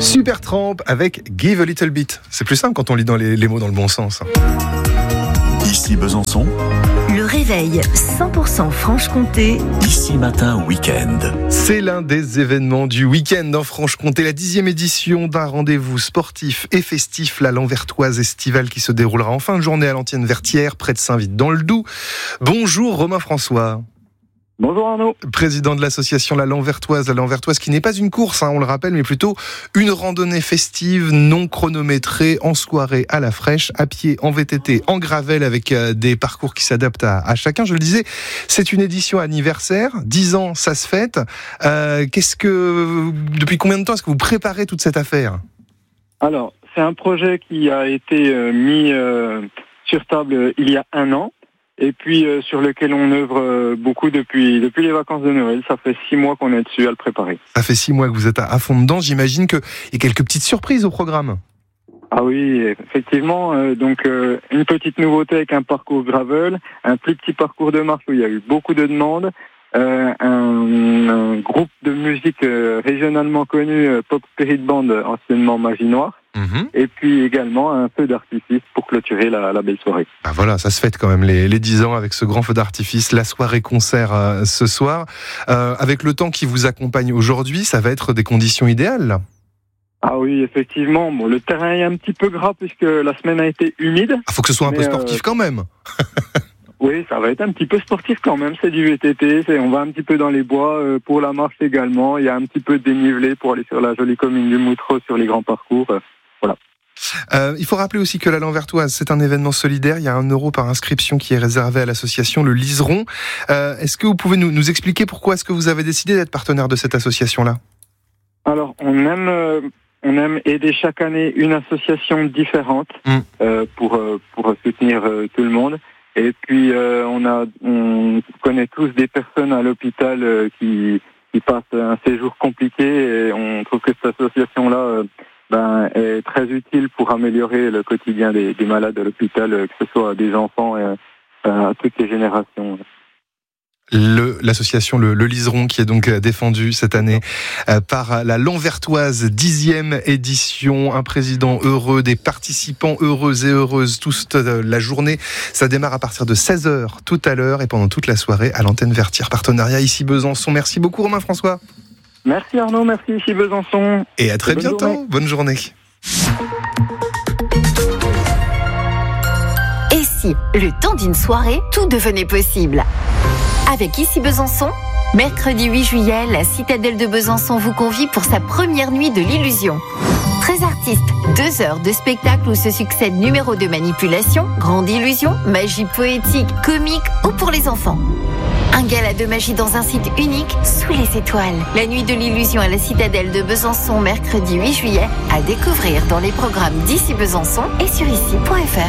Supertramp avec Give a Little Bit. C'est plus simple quand on lit dans les mots dans le bon sens. Ici Besançon. Le réveil 100% Franche-Comté. Ici Matin Week-end. C'est l'un des événements du week-end en Franche-Comté, la 10e édition d'un rendez-vous sportif et festif, la Lanvertoise estivale qui se déroulera en fin de journée à l'Antienne Vertière, près de Saint-Vite dans le Doubs. Bonjour Romain François. Bonjour Arnaud. Président de l'association La Lanvertoise qui n'est pas une course, on le rappelle, mais plutôt une randonnée festive non chronométrée en soirée à la fraîche, à pied, en VTT, en gravel avec des parcours qui s'adaptent à chacun. Je le disais, c'est une édition anniversaire, 10 ans, ça se fête. Depuis combien de temps est-ce que vous préparez toute cette affaire ? Alors, c'est un projet qui a été mis sur table il y a 1 an. Et puis sur lequel on œuvre beaucoup depuis les vacances de Noël. Ça fait 6 mois qu'on est dessus à le préparer. Ça fait 6 mois que vous êtes à fond dedans. J'imagine qu'il y a quelques petites surprises au programme. Ah oui, effectivement. Une petite nouveauté avec un parcours gravel, un plus petit parcours de marche où il y a eu beaucoup de demandes, un groupe de musique régionalement connu, Pop Spirit Band, anciennement Magie Noire. Et puis également un feu d'artifice pour clôturer la belle soirée. Ah voilà, ça se fête quand même les 10 ans avec ce grand feu d'artifice, la soirée concert ce soir. Avec le temps qui vous accompagne aujourd'hui, ça va être des conditions idéales là. Ah oui, effectivement. Bon, le terrain est un petit peu gras puisque la semaine a été humide. Il faut que ce soit un peu sportif quand même. Oui, ça va être un petit peu sportif quand même. C'est du VTT, on va un petit peu dans les bois. Pour la marche également, il y a un petit peu de dénivelé pour aller sur la jolie commune du Moutreau sur les grands parcours. Voilà. Il faut rappeler aussi que la Lanvertoise, c'est un événement solidaire. Il y a 1 euro par inscription qui est réservé à l'association Le Liseron. Est-ce que vous pouvez nous expliquer pourquoi est-ce que vous avez décidé d'être partenaire de cette association-là ? Alors, on aime aider chaque année une association différente pour soutenir tout le monde. Et puis on connaît tous des personnes à l'hôpital qui passent un séjour compliqué et on trouve que cette association-là est très utile pour améliorer le quotidien des malades à l'hôpital, que ce soit des enfants et à toutes les générations. L'association Le Liseron qui est donc défendue cette année par la Lanvertoise, 10e édition, un président heureux, des participants heureux et heureuses toute la journée. Ça démarre à partir de 16h tout à l'heure et pendant toute la soirée à l'Antenne Vertière, partenariat ici Besançon. Merci beaucoup Romain François. Merci Arnaud, merci ici Besançon. Et à très bientôt, bonne journée. Et si, le temps d'une soirée, tout devenait possible ? Avec Ici Besançon, mercredi 8 juillet, la Citadelle de Besançon vous convie pour sa première nuit de l'illusion. 13 artistes, 2 heures de spectacle où se succèdent numéros de manipulation, grande illusion, magie poétique, comique ou pour les enfants. Un gala de magie dans un site unique, sous les étoiles. La nuit de l'illusion à la Citadelle de Besançon, mercredi 8 juillet, à découvrir dans les programmes d'Ici Besançon et sur ici.fr.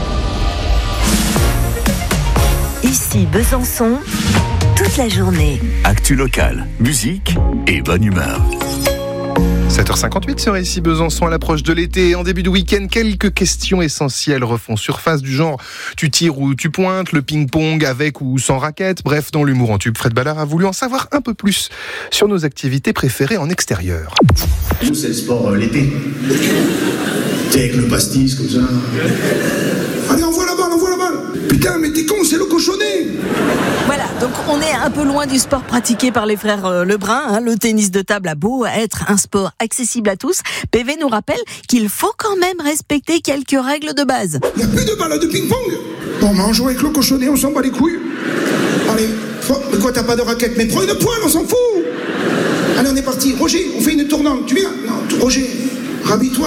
Ici Besançon, toute la journée. Actu locale, musique et bonne humeur. 7h58 sur Ici Besançon à l'approche de l'été et en début de week-end, quelques questions essentielles refont surface du genre tu tires ou tu pointes, le ping-pong avec ou sans raquette, bref, dans l'humour en tube, Fred Ballard a voulu en savoir un peu plus sur nos activités préférées en extérieur. Nous, c'est le sport l'été. T'es avec le pastis comme ça. Allez, envoie la balle. Putain, mais t'es con, c'est le cochonnet. Voilà, donc on est un peu loin du sport pratiqué par les frères Lebrun. Le tennis de table a beau être un sport accessible à tous, PV nous rappelle qu'il faut quand même respecter quelques règles de base. Y'a plus de balles de ping-pong. Bon, on joue avec le cochonnet, on s'en bat les couilles. Allez, mais quoi, t'as pas de raquette? Mais prends une poêle, on s'en fout. Allez, on est parti. Roger, on fait une tournante, tu viens? Non, Roger, rhabille-toi.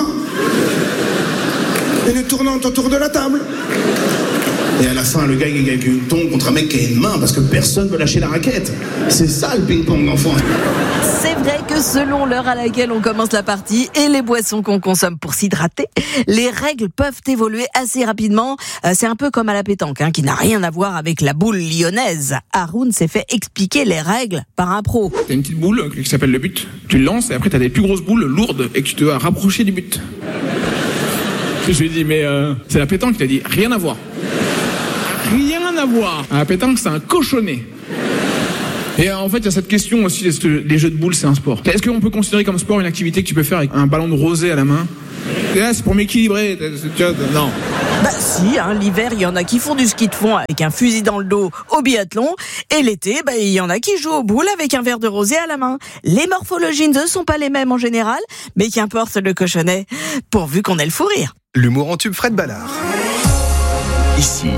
Une tournante autour de la table. Et à la fin, le gars il gagne une tombe contre un mec qui a une main parce que personne veut lâcher la raquette. C'est ça le ping-pong, enfant. C'est vrai que selon l'heure à laquelle on commence la partie et les boissons qu'on consomme pour s'hydrater, les règles peuvent évoluer assez rapidement. C'est un peu comme à la pétanque, qui n'a rien à voir avec la boule lyonnaise. Haroun s'est fait expliquer les règles par un pro. T'as une petite boule qui s'appelle le but. Tu le lances et après t'as des plus grosses boules lourdes et que tu dois rapprocher du but. Je lui ai dit, mais c'est la pétanque. Il a dit, rien à voir. Rien à voir. À la pétanque, c'est un cochonnet. Et en fait, il y a cette question aussi, est-ce que les jeux de boules, c'est un sport ? Est-ce qu'on peut considérer comme sport une activité que tu peux faire avec un ballon de rosée à la main ? Et là, c'est pour m'équilibrer. Non. Bah si, l'hiver, il y en a qui font du ski de fond avec un fusil dans le dos au biathlon. Et l'été, il y en a qui jouent aux boules avec un verre de rosé à la main. Les morphologies ne sont pas les mêmes en général, mais qu'importe le cochonnet, pourvu qu'on ait le fou rire. L'humour en tube, Fred Ballard. Ici,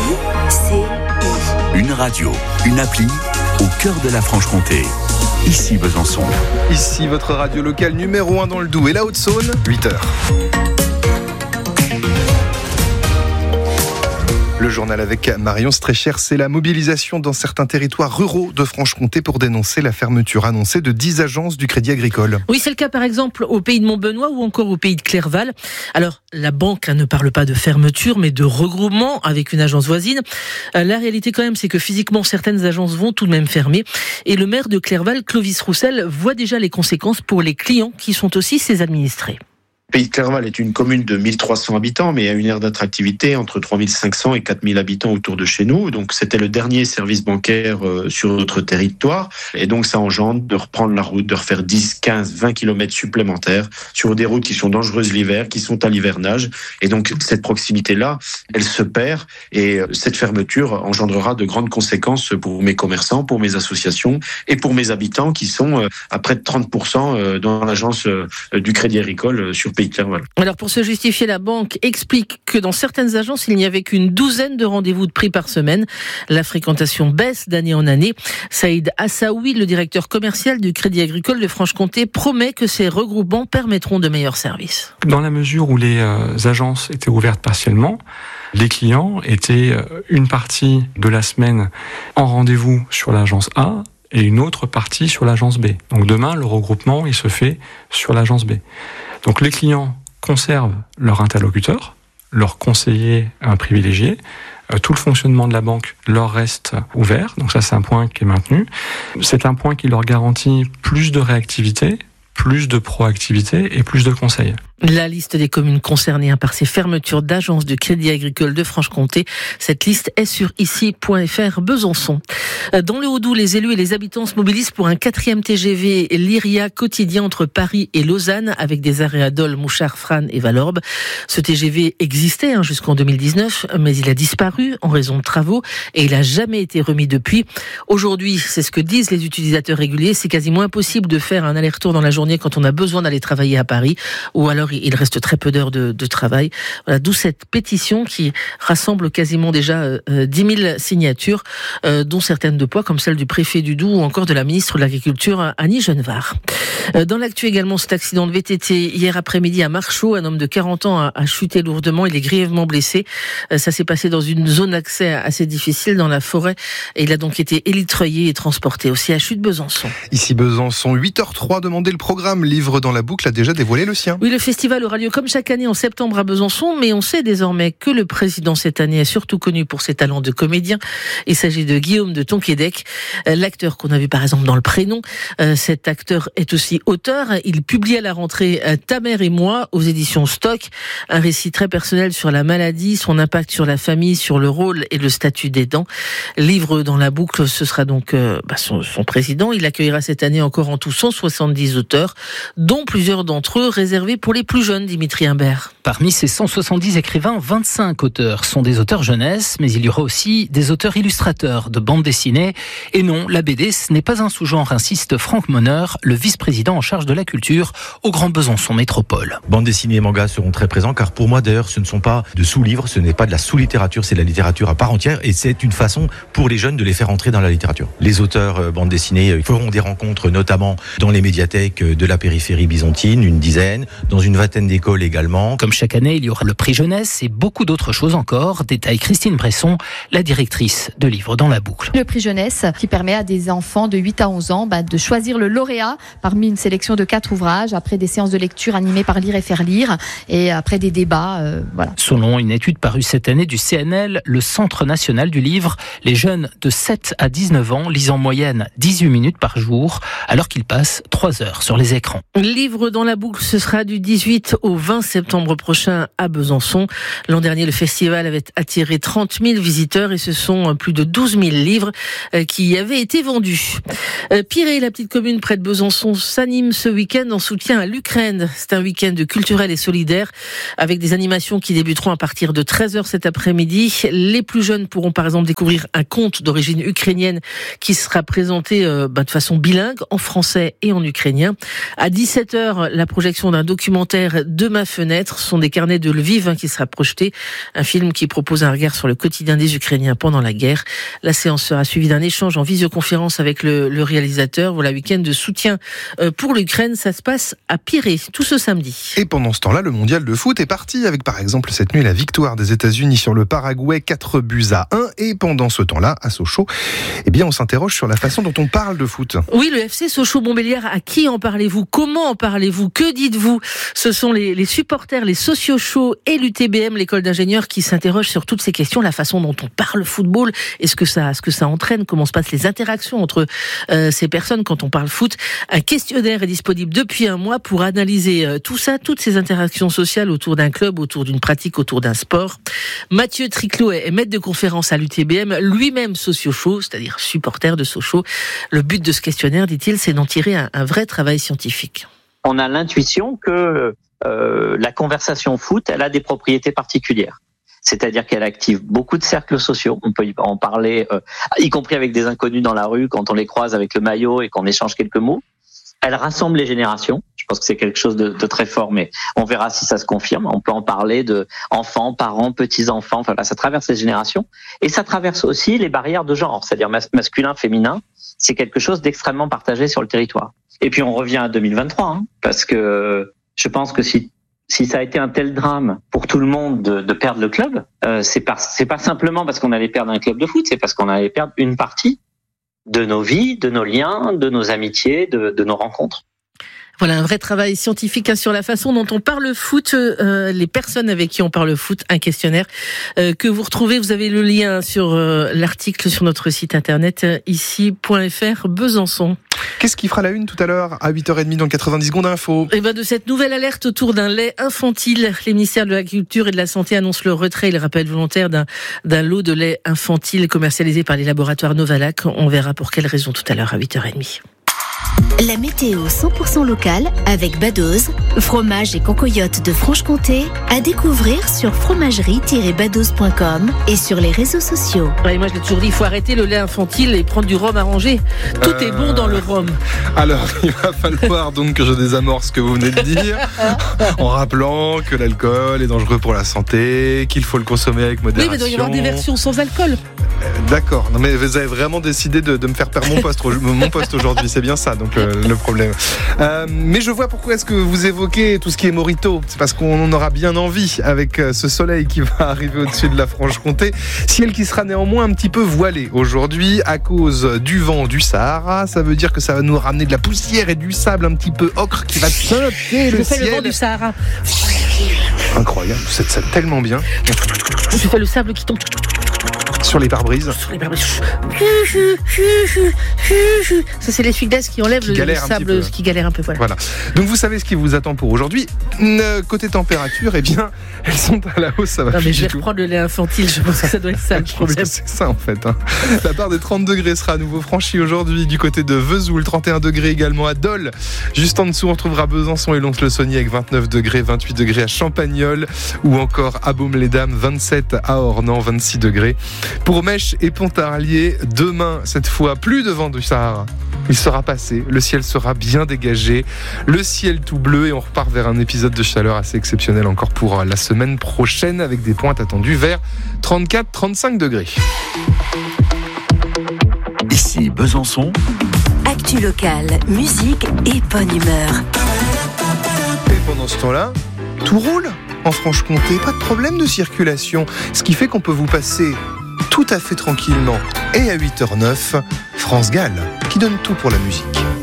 une radio, une appli au cœur de la Franche-Comté. Ici Besançon. Ici votre radio locale numéro 1 dans le Doubs et la Haute-Saône, 8h. Le journal avec Marion Strécher, c'est la mobilisation dans certains territoires ruraux de Franche-Comté pour dénoncer la fermeture annoncée de 10 agences du Crédit Agricole. Oui, c'est le cas par exemple au pays de Montbenoît ou encore au pays de Clerval. Alors, la banque ne parle pas de fermeture, mais de regroupement avec une agence voisine. La réalité quand même, c'est que physiquement, certaines agences vont tout de même fermer. Et le maire de Clerval, Clovis Roussel, voit déjà les conséquences pour les clients qui sont aussi ses administrés. Pays de Clerval est une commune de 1300 habitants, mais a une aire d'attractivité entre 3500 et 4000 habitants autour de chez nous. Donc, c'était le dernier service bancaire sur notre territoire. Et donc, ça engendre de reprendre la route, de refaire 10, 15, 20 km supplémentaires sur des routes qui sont dangereuses l'hiver, qui sont à l'hivernage. Et donc, cette proximité-là, elle se perd. Et cette fermeture engendrera de grandes conséquences pour mes commerçants, pour mes associations et pour mes habitants qui sont à près de 30% dans l'agence du Crédit Agricole sur Pays de Clerval. Alors pour se justifier, la banque explique que dans certaines agences, il n'y avait qu'une douzaine de rendez-vous de pris par semaine. La fréquentation baisse d'année en année. Saïd Assaoui, le directeur commercial du Crédit Agricole de Franche-Comté, promet que ces regroupements permettront de meilleurs services. Dans la mesure où les agences étaient ouvertes partiellement, les clients étaient une partie de la semaine en rendez-vous sur l'agence A et une autre partie sur l'agence B. Donc demain, le regroupement, il se fait sur l'agence B. Donc les clients conservent leur interlocuteur, leur conseiller privilégié. Tout le fonctionnement de la banque leur reste ouvert. Donc ça, c'est un point qui est maintenu. C'est un point qui leur garantit plus de réactivité, plus de proactivité et plus de conseils. La liste des communes concernées par ces fermetures d'agences du Crédit Agricole de Franche-Comté, cette liste est sur ici.fr Besançon. Dans le Haut-Doubs, les élus et les habitants se mobilisent pour un 4e TGV Lyria quotidien entre Paris et Lausanne avec des arrêts à Dole, Mouchard, Frasnes et Vallorbe. Ce TGV existait jusqu'en 2019, mais il a disparu en raison de travaux et il n'a jamais été remis depuis. Aujourd'hui, c'est ce que disent les utilisateurs réguliers, c'est quasiment impossible de faire un aller-retour dans la journée quand on a besoin d'aller travailler à Paris ou alors il reste très peu d'heures de travail. Voilà, d'où cette pétition qui rassemble quasiment déjà 10 000 signatures, dont certaines de poids comme celle du préfet du Doubs ou encore de la ministre de l'Agriculture Annie Genevard. Dans l'actu également, cet accident de VTT hier après-midi à Marchaux, un homme de 40 ans a chuté lourdement, il est grièvement blessé. Ça s'est passé dans une zone d'accès assez difficile dans la forêt et il a donc été élitreillé et transporté au CHU de Besançon. Ici Besançon, 8h03, demandez le programme. Livre dans la boucle a déjà dévoilé le sien. Oui, le festival aura lieu comme chaque année en septembre à Besançon, mais on sait désormais que le président cette année est surtout connu pour ses talents de comédien. Il s'agit de Guillaume de Tonquédec, l'acteur qu'on a vu par exemple dans Le Prénom. Cet acteur est aussi auteur. Il publie à la rentrée Ta mère et moi aux éditions Stock, un récit très personnel sur la maladie, son impact sur la famille, sur le rôle et le statut d'aidant. Livre dans la boucle, ce sera donc son président. Il accueillera cette année encore en tout 170 auteurs, dont plusieurs d'entre eux réservés pour les plus jeunes, Dimitri Imbert. Parmi ces 170 écrivains, 25 auteurs sont des auteurs jeunesse, mais il y aura aussi des auteurs illustrateurs de bande dessinée. Et non, la BD, ce n'est pas un sous-genre, insiste Franck Monner, le vice-président en charge de la culture au Grand Besançon Métropole. Bande dessinée et manga seront très présents, car pour moi d'ailleurs, ce ne sont pas de sous-livres, ce n'est pas de la sous-littérature, c'est de la littérature à part entière, et c'est une façon pour les jeunes de les faire entrer dans la littérature. Les auteurs bande dessinée feront des rencontres, notamment dans les médiathèques de la périphérie byzantine, une dizaine, dans une vingtaine d'écoles également. Comme chaque année, il y aura le prix jeunesse et beaucoup d'autres choses encore. Détaille Christine Bresson, la directrice de Livre dans la boucle. Le prix jeunesse qui permet à des enfants de 8 à 11 ans de choisir le lauréat parmi une sélection de 4 ouvrages, après des séances de lecture animées par Lire et Faire Lire et après des débats. Voilà. Selon une étude parue cette année du CNL, le Centre national du livre, les jeunes de 7 à 19 ans lisent en moyenne 18 minutes par jour, alors qu'ils passent 3 heures sur les écrans. Livre dans la boucle, ce sera du 18 18 au 20 septembre prochain à Besançon. L'an dernier, le festival avait attiré 30 000 visiteurs et ce sont plus de 12 000 livres qui y avaient été vendus. Pirée, la petite commune près de Besançon, s'anime ce week-end en soutien à l'Ukraine. C'est un week-end culturel et solidaire avec des animations qui débuteront à partir de 13h cet après-midi. Les plus jeunes pourront par exemple découvrir un conte d'origine ukrainienne qui sera présenté de façon bilingue en français et en ukrainien. À 17h, la projection d'un documentaire De ma fenêtre, ce sont des carnets de Lviv qui sera projeté, un film qui propose un regard sur le quotidien des Ukrainiens pendant la guerre. La séance sera suivie d'un échange en visioconférence avec le réalisateur. Voilà, week-end de soutien pour l'Ukraine, ça se passe à Pirée, tout ce samedi. Et pendant ce temps-là, le mondial de foot est parti avec par exemple cette nuit la victoire des États-Unis sur le Paraguay, 4-1. Et pendant ce temps-là, à Sochaux, on s'interroge sur la façon dont on parle de foot. Oui, le FC Sochaux-Montbéliard, à qui en parlez-vous? Comment en parlez-vous? Que dites-vous? Ce sont les supporters, les socios chauds et l'UTBM, l'école d'ingénieurs, qui s'interrogent sur toutes ces questions, la façon dont on parle football, est-ce que ça entraîne, comment se passent les interactions entre ces personnes quand on parle foot. Un questionnaire est disponible depuis un mois pour analyser tout ça, toutes ces interactions sociales autour d'un club, autour d'une pratique, autour d'un sport. Mathieu Triclot est maître de conférence à l'UTBM, lui-même socio chaud, c'est-à-dire supporter de Sochaux. Le but de ce questionnaire, dit-il, c'est d'en tirer un vrai travail scientifique. On a l'intuition que la conversation foot, elle a des propriétés particulières. C'est-à-dire qu'elle active beaucoup de cercles sociaux. On peut en parler, y compris avec des inconnus dans la rue, quand on les croise avec le maillot et qu'on échange quelques mots. Elle rassemble les générations. Je pense que c'est quelque chose de très fort, mais on verra si ça se confirme. On peut en parler de enfants, parents, petits-enfants. Enfin, là, ça traverse les générations. Et ça traverse aussi les barrières de genre, c'est-à-dire masculin, féminin. C'est quelque chose d'extrêmement partagé sur le territoire. Et puis, on revient à 2023, parce que je pense que si ça a été un tel drame pour tout le monde de perdre le club, c'est pas simplement parce qu'on allait perdre un club de foot, c'est parce qu'on allait perdre une partie de nos vies, de nos liens, de nos amitiés, de nos rencontres. Voilà, un vrai travail scientifique sur la façon dont on parle foot, les personnes avec qui on parle foot, un questionnaire que vous retrouvez, vous avez le lien sur l'article sur notre site internet ici.fr Besançon. Qu'est-ce qui fera la une tout à l'heure à 8h30 dans 90 secondes info? De cette nouvelle alerte autour d'un lait infantile. Les ministères de l'Agriculture et de la Santé annoncent le retrait et le rappel volontaire d'un lot de lait infantile commercialisé par les laboratoires Novalac. On verra pour quelles raisons tout à l'heure à 8h30. La météo 100% locale avec Badoz, fromage et concoyote de Franche-Comté, à découvrir sur fromagerie-badoz.com et sur les réseaux sociaux. Ouais, moi je l'ai toujours dit, il faut arrêter le lait infantile et prendre du rhum arrangé. Tout est bon dans le rhum. Alors, il va falloir donc que je désamorce ce que vous venez de dire, en rappelant que l'alcool est dangereux pour la santé, qu'il faut le consommer avec modération. Oui, mais il doit y avoir des versions sans alcool. D'accord, non mais vous avez vraiment décidé de me faire perdre mon poste aujourd'hui, c'est bien ça donc le problème. Mais je vois pourquoi est-ce que vous évoquez tout ce qui est Morito, c'est parce qu'on en aura bien envie avec ce soleil qui va arriver au-dessus de la Franche-Comté, ciel qui sera néanmoins un petit peu voilé aujourd'hui à cause du vent du Sahara, ça veut dire que ça va nous ramener de la poussière et du sable un petit peu ocre qui va teinter le ciel. Je fais le vent du Sahara. Incroyable, c'est tellement bien. Je fais le sable qui tombe sur les pare-brises. Ça, c'est l'essuie-glace qui enlève le sable qui galère un peu. Voilà. Donc, vous savez ce qui vous attend pour aujourd'hui. Côté température, elles sont à la hausse. Ça va. Non, mais je vais reprendre le lait infantile. Je pense que ça doit être ça le problème. C'est ça, en fait. La barre des 30 degrés sera à nouveau franchie aujourd'hui du côté de Vesoul. 31 degrés également à Dole. Juste en dessous, on retrouvera Besançon et Lons-le-Saunier avec 29 degrés, 28 degrés à Champagnole ou encore à Baume-les-Dames, 27 à Ornans, 26 degrés. Pour Mèche et Pontarlier, demain, cette fois, plus de vent du Sahara. Il sera passé, le ciel sera bien dégagé, le ciel tout bleu et on repart vers un épisode de chaleur assez exceptionnel encore pour la semaine prochaine avec des pointes attendues vers 34-35 degrés. Ici Besançon. Actu locale, musique et bonne humeur. Et pendant ce temps-là, tout roule en Franche-Comté, pas de problème de circulation, ce qui fait qu'on peut vous passer tout à fait tranquillement. Et à 8h09, France Gall, qui donne tout pour la musique.